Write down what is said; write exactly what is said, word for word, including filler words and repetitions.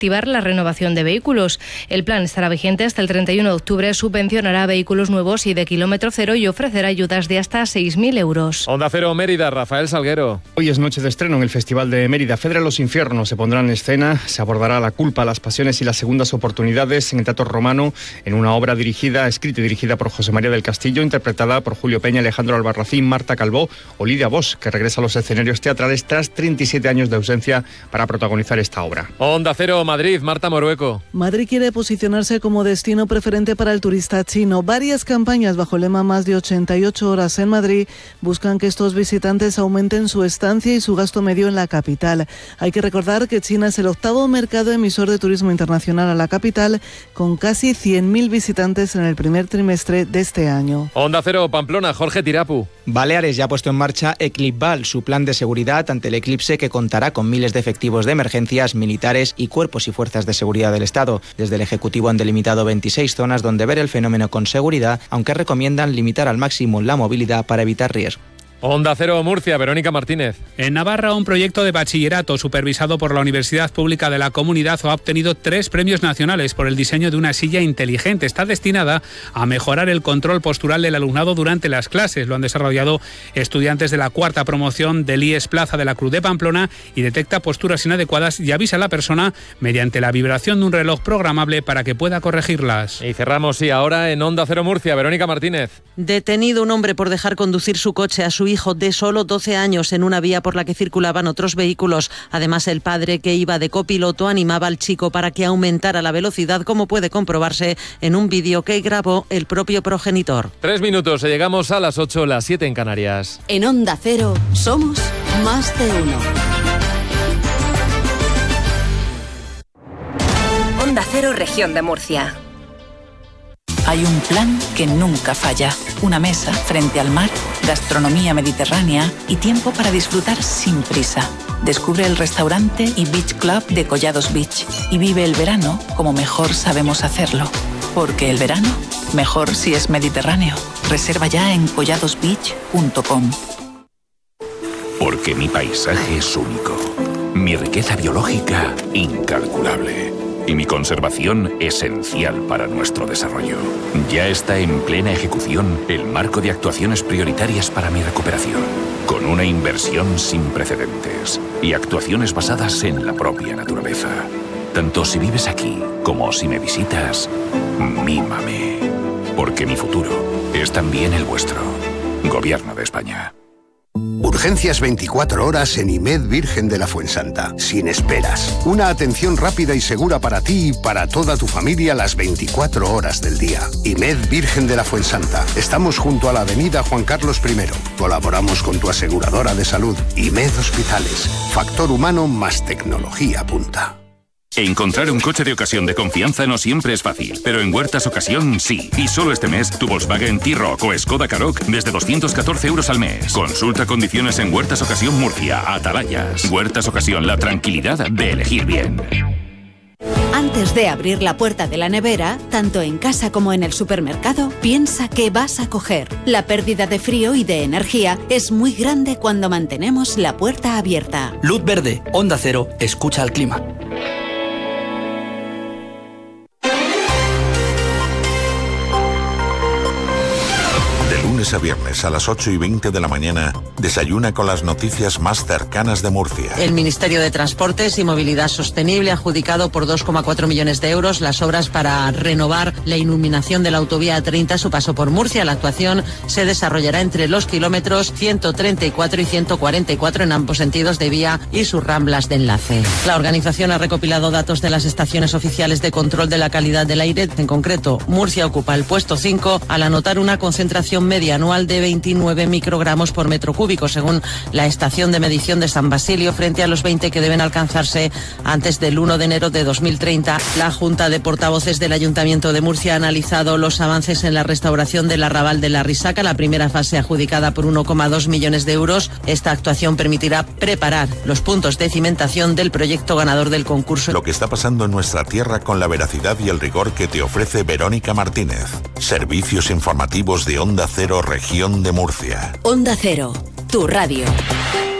reactivar la renovación de vehículos. El plan estará vigente hasta el treinta y uno de octubre, subvencionará vehículos nuevos y de kilómetro cero y ofrecerá ayudas de hasta seis mil euros. Onda Cero Mérida, Rafael Salguero. Hoy es noche de estreno en el Festival de Mérida. Fedra los infiernos se pondrá en escena, se abordará la culpa, las pasiones y las segundas oportunidades en el Teatro Romano, en una obra dirigida, escrita y dirigida por José María del Castillo, interpretada por Julio Peña, Alejandro Albarracín, Marta Calvó o Lidia Bosch, que regresa a los escenarios teatrales tras treinta y siete años de ausencia para protagonizar esta obra. Onda Cero Madrid, Marta Morueco. Madrid quiere posicionarse como destino preferente para el turista chino. Varias campañas bajo el lema Más de ochenta y ocho horas en Madrid buscan que estos visitantes aumenten su estancia y su gasto medio en la capital. Hay que recordar que China es el octavo mercado emisor de turismo internacional a la capital, con casi cien mil visitantes en el primer trimestre de este año. Onda Cero Pamplona, Jorge Tirapu. Baleares ya ha puesto en marcha Eclipval, su plan de seguridad ante el eclipse, que contará con miles de efectivos de emergencias, militares y cuerpos y fuerzas de seguridad del Estado. Desde el Ejecutivo han delimitado veintiséis zonas donde ver el fenómeno con seguridad, aunque recomiendan limitar al máximo la movilidad para evitar riesgo. Onda Cero Murcia, Verónica Martínez. En Navarra, un proyecto de bachillerato supervisado por la Universidad Pública de la Comunidad ha obtenido tres premios nacionales por el diseño de una silla inteligente. Está destinada a mejorar el control postural del alumnado durante las clases. Lo han desarrollado estudiantes de la cuarta promoción del I E S Plaza de la Cruz de Pamplona y detecta posturas inadecuadas y avisa a la persona mediante la vibración de un reloj programable para que pueda corregirlas. Y cerramos, sí, ahora en Onda Cero Murcia, Verónica Martínez. Detenido un hombre por dejar conducir su coche a su hijo de solo doce años en una vía por la que circulaban otros vehículos. Además, el padre, que iba de copiloto, animaba al chico para que aumentara la velocidad, como puede comprobarse en un vídeo que grabó el propio progenitor. Tres minutos, llegamos a las ocho, las siete en Canarias. En Onda Cero somos más de uno. Onda Cero, Región de Murcia. Hay un plan que nunca falla. Una mesa frente al mar, gastronomía mediterránea y tiempo para disfrutar sin prisa. Descubre el restaurante y beach club de Collados Beach y vive el verano como mejor sabemos hacerlo. Porque el verano, mejor si es mediterráneo. Reserva ya en collados beach punto com. Porque mi paisaje es único. Mi riqueza biológica, incalculable. Y mi conservación esencial para nuestro desarrollo. Ya está en plena ejecución el marco de actuaciones prioritarias para mi recuperación, con una inversión sin precedentes y actuaciones basadas en la propia naturaleza. Tanto si vives aquí como si me visitas, mímame. Porque mi futuro es también el vuestro. Gobierno de España. Urgencias veinticuatro horas en IMED Virgen de la Fuensanta. Sin esperas. Una atención rápida y segura para ti y para toda tu familia las veinticuatro horas del día. IMED Virgen de la Fuensanta. Estamos junto a la avenida Juan Carlos primero. Colaboramos con tu aseguradora de salud. IMED Hospitales. Factor humano más tecnología punta. Encontrar un coche de ocasión de confianza no siempre es fácil, pero en Huertas Ocasión sí. Y solo este mes, tu Volkswagen T-Roc o Skoda Karoq desde doscientos catorce euros al mes. Consulta condiciones en Huertas Ocasión Murcia, Atalayas. Huertas Ocasión, la tranquilidad de elegir bien. Antes de abrir la puerta de la nevera, tanto en casa como en el supermercado, piensa qué vas a coger. La pérdida de frío y de energía es muy grande cuando mantenemos la puerta abierta. Luz verde, Onda Cero, escucha al clima. A viernes a las ocho y veinte de la mañana, desayuna con las noticias más cercanas de Murcia. El Ministerio de Transportes y Movilidad Sostenible ha adjudicado por dos coma cuatro millones de euros las obras para renovar la iluminación de la autovía treinta a su paso por Murcia. La actuación se desarrollará entre los kilómetros ciento treinta y cuatro y ciento cuarenta y cuatro en ambos sentidos de vía y sus ramblas de enlace. La organización ha recopilado datos de las estaciones oficiales de control de la calidad del aire. En concreto, Murcia ocupa el puesto cinco al anotar una concentración media anual de veintinueve microgramos por metro cúbico, según la estación de medición de San Basilio, frente a los veinte que deben alcanzarse antes del uno de enero de dos mil treinta. La Junta de Portavoces del Ayuntamiento de Murcia ha analizado los avances en la restauración del arrabal de la Risaca, la primera fase adjudicada por uno coma dos millones de euros. Esta actuación permitirá preparar los puntos de cimentación del proyecto ganador del concurso. Lo que está pasando en nuestra tierra con la veracidad y el rigor que te ofrece Verónica Martínez. Servicios informativos de Onda Cero, Región de Murcia. Onda Cero, tu radio.